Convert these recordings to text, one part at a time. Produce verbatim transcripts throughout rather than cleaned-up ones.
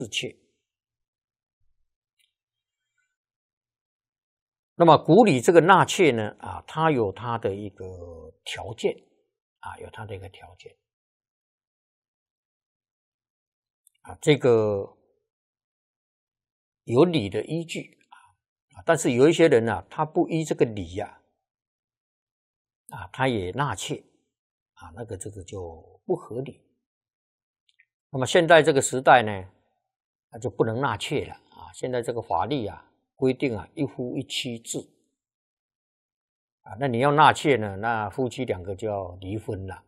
四切。那么古礼这个纳妾呢，啊，它有它的一个条件，啊，有它的一个条件，啊，这个有礼的依据啊，但是有一些人呢、啊，他不依这个礼呀、啊，啊，他也纳妾，啊，那个这个就不合理。那么现在这个时代呢，那就不能纳妾了啊！现在这个法律啊规定啊，一夫一妻制啊，那你要纳妾呢，那夫妻两个就要离婚了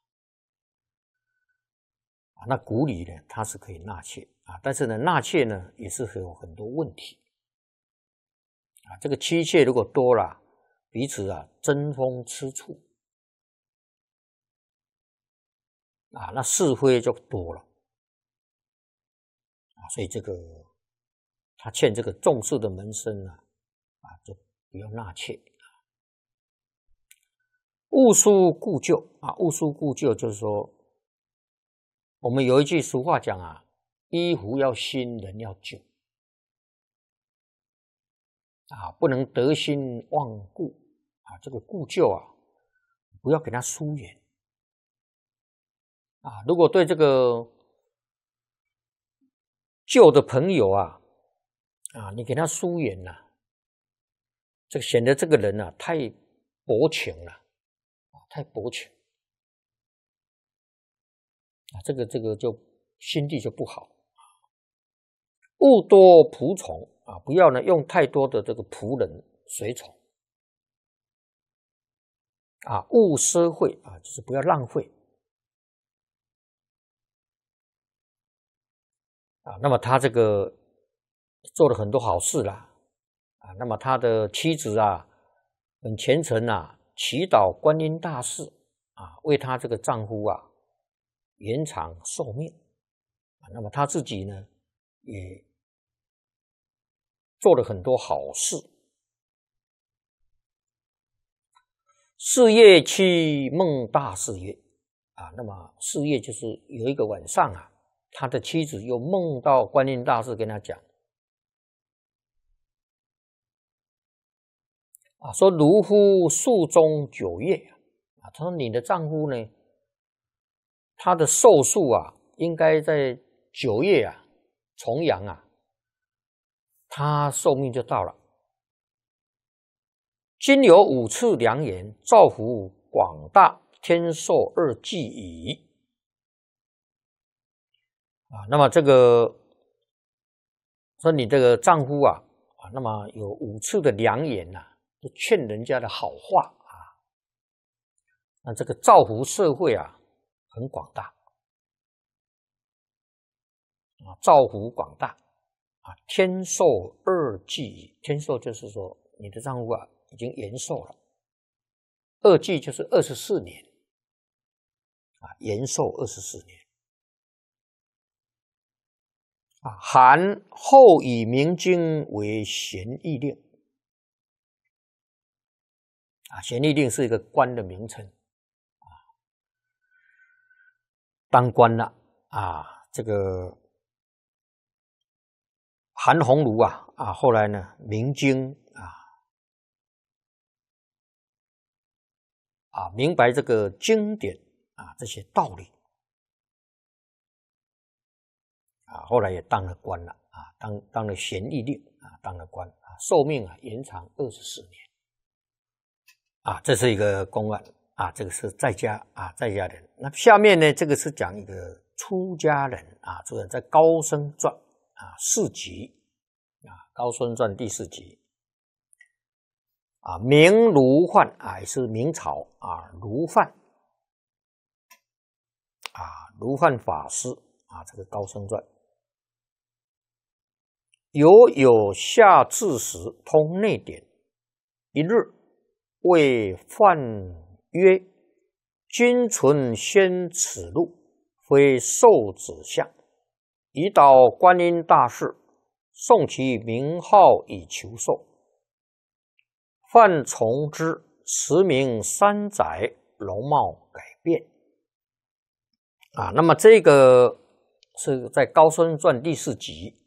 啊。那古礼呢，它是可以纳妾啊，但是呢，纳妾呢也是有很多问题啊。这个妻妾如果多了，彼此啊争风吃醋啊，那是非就多了。啊，所以这个他欠这个重视的门生呢，啊，就不要纳妾。勿疏故旧啊，勿疏故旧就是说，我们有一句俗话讲啊，衣服要新，人要旧啊，不能得新忘故啊，这个故旧啊，不要给他疏远啊。如果对这个旧的朋友啊，啊，你给他疏远了、啊，这个显得这个人啊太薄情了，啊，太薄情啊，这个这个就心地就不好。勿多仆从啊，不要呢用太多的这个仆人随从啊，勿奢费啊，就是不要浪费啊。那么他这个做了很多好事啦，啊，那么他的妻子啊很虔诚啊，祈祷观音大士啊，为他这个丈夫啊延长寿命啊。那么他自己呢也做了很多好事。是夜期梦大士曰啊，那么是夜就是有一个晚上啊，他的妻子又梦到观音大士跟他讲啊，说如夫寿终九月啊，他说你的丈夫呢，他的寿数啊，应该在九月啊重阳啊，他寿命就到了。今有五次良言，造福广大，天寿二季矣。啊，那么这个说你这个丈夫啊，啊，那么有五次的良言呐、啊，就劝人家的好话啊，那这个造福社会啊，很广大啊，造福广大啊，天寿二季矣。天寿就是说你的丈夫啊已经延寿了，二季就是二十四年啊，延寿二十四年啊。韩后以明经为咸义令啊，咸义令是一个官的名称啊，当官了啊，这个韩鸿儒啊啊，后来呢明经啊。啊，明白这个经典啊，这些道理啊，后来也当了官了啊，当当了咸义令啊，当了官啊，寿命啊延长二十四年啊，这是一个公案啊，这个是在家啊，在家人。那下面呢，这个是讲一个出家人啊，这个在《高僧传》啊四集啊，《高僧传》第四集。啊，明如范啊，也是明朝啊，如范啊，如范法师啊，这个高僧传，有有下至时通内典，一日谓范曰：“君存先此路，非受子相，以导观音大士，诵其名号以求寿。”范从之，持名三载，容貌改变啊。那么这个是在《高僧传》第四集